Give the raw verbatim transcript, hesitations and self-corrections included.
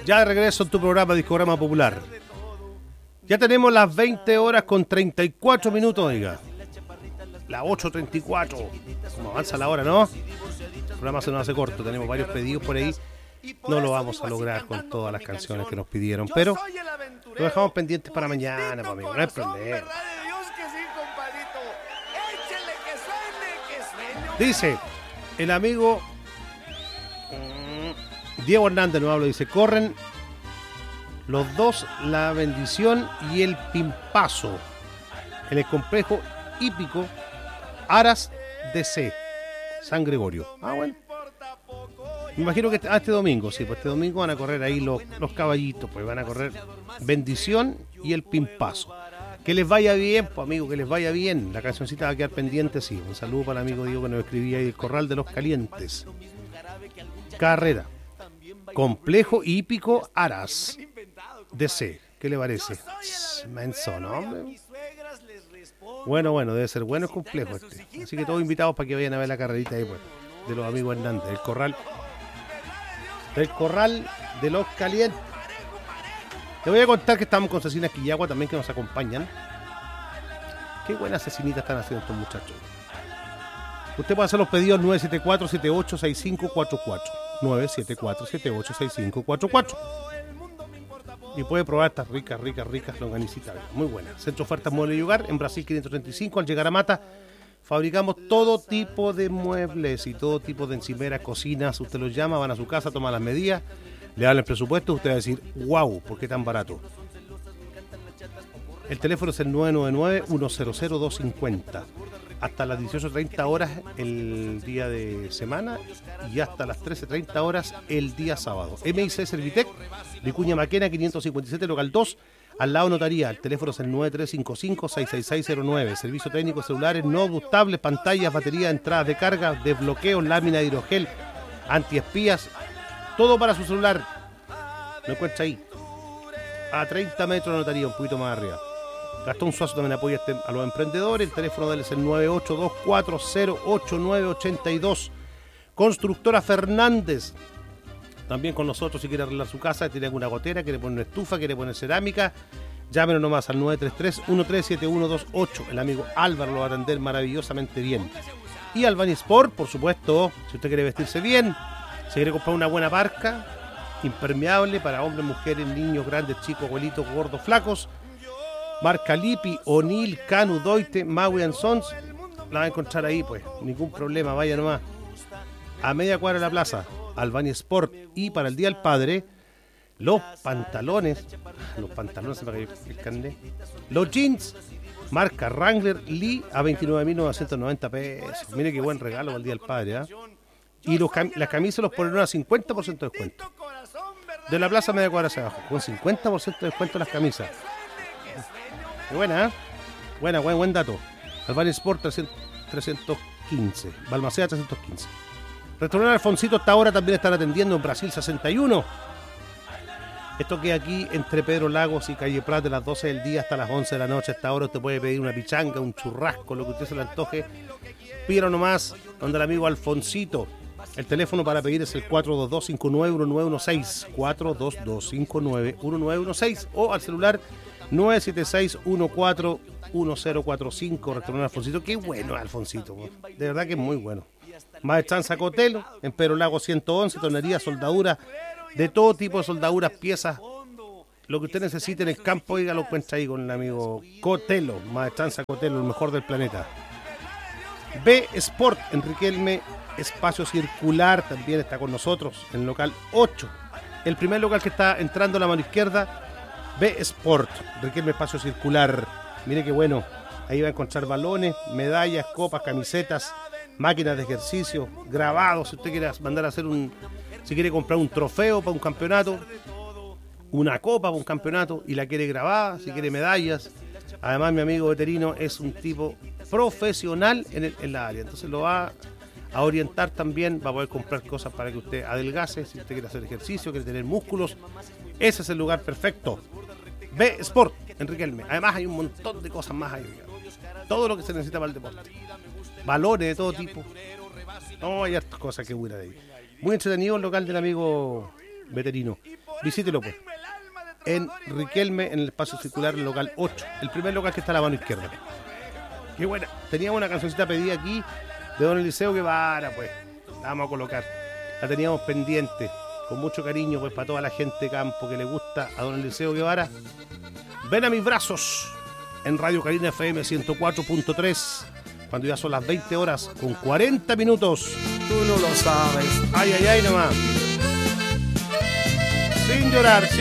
Ya de regreso en tu programa Discograma Popular. Ya tenemos las veinte horas con treinta y cuatro minutos, oiga. Las ocho treinta y cuatro. Como avanza la hora, ¿no? El programa se nos hace corto, tenemos varios pedidos por ahí. No lo vamos a lograr con todas las canciones que nos pidieron, pero lo dejamos pendientes para mañana, pues, amigo, no hay problema. Dice el amigo Diego Hernández, no hablo, dice, corren los dos La Bendición y el Pimpazo en el complejo hípico Aras D C San Gregorio. Ah, bueno. Me imagino que este domingo, sí, pues este domingo van a correr ahí los, los caballitos, pues van a correr Bendición y el Pimpazo. Que les vaya bien, pues amigo, que les vaya bien. La cancioncita va a quedar pendiente, sí. Un saludo para el amigo Diego que nos escribía ahí, el Corral de los Calientes. Carrera. Complejo hípico Aras D C. ¿Qué le parece? Menso, ¿no, hombre? Bueno, bueno, debe ser bueno el complejo este. Así que todos invitados para que vayan a ver la carrerita ahí, pues, de los amigos Hernández, el corral, del Corral de los Calientes. Te voy a contar que estamos con Cecina Quillagua también, que nos acompañan. Qué buenas cecinitas están haciendo estos muchachos. Usted puede hacer los pedidos nueve siete cuatro, siete ocho seis cinco cuatro cuatro. nueve siete cuatro, siete ocho seis cinco cuatro cuatro. Y puede probar estas ricas, ricas, ricas longanicitas. Muy buenas. Centro Ofertas Muebles y Hogar en Brasil quinientos treinta y cinco. Al llegar a Mata, fabricamos todo tipo de muebles y todo tipo de encimeras, cocinas. Usted los llama, van a su casa, toman las medidas, le dan el presupuesto. Usted va a decir, wow, ¿por qué tan barato? El teléfono es el nueve nueve nueve, uno cero cero, dos cinco cero. Hasta las dieciocho treinta horas el día de semana y hasta las trece treinta horas el día sábado. M I C Servitec, Vicuña Maquena, quinientos cincuenta y siete, local dos, al lado notaría. El teléfono es el nueve tres cinco cinco, seis seis seis cero nueve. Servicio técnico, celulares, notebooks, tablets, pantallas, baterías, entradas de carga, desbloqueos, lámina de hidrogel, antiespías, todo para su celular. Lo encuentra ahí, a treinta metros de notaría, un poquito más arriba. Gastón Suazo también apoya este, a los emprendedores. El teléfono de él es el nueve ocho dos cuatro cero ocho nueve ocho dos. Constructora Fernández, también con nosotros si quiere arreglar su casa, tiene alguna gotera, quiere poner una estufa, quiere poner cerámica, llámenos nomás al nueve tres tres, uno tres siete uno dos ocho. El amigo Álvaro lo va a atender maravillosamente bien. Y Albany Sport, por supuesto, si usted quiere vestirse bien, si quiere comprar una buena parca, impermeable para hombres, mujeres, niños, grandes, chicos, abuelitos, gordos, flacos. Marca Lippi, O'Neill, Canu, Doite, Maui and Sons. La va a encontrar ahí, pues. Ningún problema, vaya nomás. A media cuadra de la plaza, Albany Sport. Y para el Día del Padre, los pantalones. Los pantalones, se me cayó el carnet. Los jeans, marca Wrangler Lee, a veintinueve mil novecientos noventa pesos. Mire qué buen regalo para el Día del Padre, ¿eh? Y los cam- las camisas los ponen a cincuenta por ciento de descuento. De la plaza media cuadra hacia abajo, con cincuenta por ciento de descuento las camisas. Qué buena, ¿eh? Buena, buen, buen dato. Albany Sport trescientos quince. Balmaceda trescientos quince. Restaurante Alfonsito hasta ahora también están atendiendo en Brasil sesenta y uno. Esto queda aquí entre Pedro Lagos y Calle Prat de las doce del día hasta las once de la noche. Hasta ahora usted puede pedir una pichanga, un churrasco, lo que usted se le antoje. Pídalo nomás donde el amigo Alfonsito. El teléfono para pedir es el cuatro dos dos, cinco nueve uno nueve uno seis. cuatro dos dos, cinco nueve uno nueve uno seis o al celular nueve siete seis uno cuatro uno cero cuatro cinco. Restaurante Alfonsito. Qué bueno Alfonsito, de verdad que es muy bueno. Maestranza Cotelo en Pedro Lago ciento once. Tornería, soldadura, de todo tipo de soldaduras, piezas, lo que usted necesite en el campo, oiga, lo encuentra ahí con el amigo Cotelo. Maestranza Cotelo, el mejor del planeta. B Sport en Riquelme, espacio circular, también está con nosotros en el local ocho, el primer local que está entrando a la mano izquierda. B Sport, Riquelme, espacio circular. Mire qué bueno, ahí va a encontrar balones, medallas, copas, camisetas, máquinas de ejercicio, grabados, si usted quiere mandar a hacer un, si quiere comprar un trofeo para un campeonato, una copa para un campeonato y la quiere grabada, si quiere medallas. Además, mi amigo veterino es un tipo profesional en, el, en la área, entonces lo va a orientar también, va a poder comprar cosas para que usted adelgace, si usted quiere hacer ejercicio, quiere tener músculos. Ese es el lugar perfecto. B Sport en Riquelme. Además hay un montón de cosas más ahí, todo lo que se necesita para el deporte, balones de todo tipo. No, hay hartas cosas que huir de ahí. Muy entretenido el local del amigo veterino. visítelo pues. En Riquelme, en el espacio circular, el local ocho. El primer local que está a la mano izquierda. Qué buena. Teníamos una cancioncita pedida aquí de don Eliseo Guevara, pues. La vamos a colocar. La teníamos pendiente. Con mucho cariño, pues, para toda la gente de campo que le gusta a don Eliseo Guevara. Ven a mis brazos. En Radio Carina F M ciento cuatro punto tres. Cuando ya son las veinte horas con cuarenta minutos. Tú no lo sabes. Ay, ay, ay, nomás. Sin llorar.